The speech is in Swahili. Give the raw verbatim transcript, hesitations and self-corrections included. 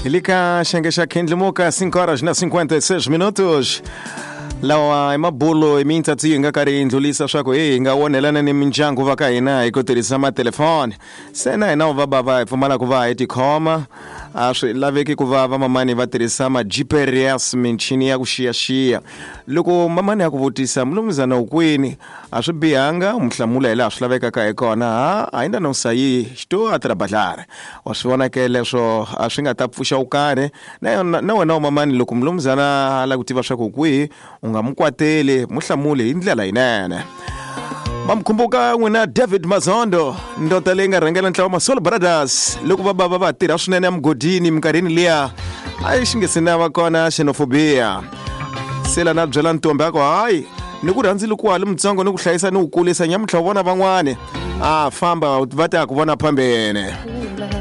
Ilika xengexa Kendlimuka cinco horas na cinquenta e seis minutos. Lawa emabulo imintsatsi yi nga karhi indlulisa swa ku hi nga wonelana ni mindyangu va ka hina hi ku tirhisa matelefoni. Se na hina va bava hi pfumala ku va hi tikhoma. A swi laveki ku va vamamani va tirhisa ma G P S michini ya ku xiyaxiya. Loko mamani ya ku vutisa mulumuzana ukwini a swi bihanga umhlamula hi laha swi lavekaka hi kona ha ainda não sair estou a trabalhar. Wa swi vona ke leswo a swi nga ta pfuxa u karhi na na wena mamani loko mulumuzana la ku tiva swa ku kwihi unga mukwateli muhlamule hi ndlela yinene. Mamkhumbuka n'wina David Mazondo ndota leyi nga rhangela ntlawa ma Soul Brothers loko va bava va tirha swinene emugodini minkarhini liya a yi xingesina va kona xenophobia. Sela na byela ntombi yako hayi ni ku rhandzile ku hali mutsongo ni ku hlayisa ni ku kulisa nyamutlha vona van'wana a famba va ta ku vona phambene.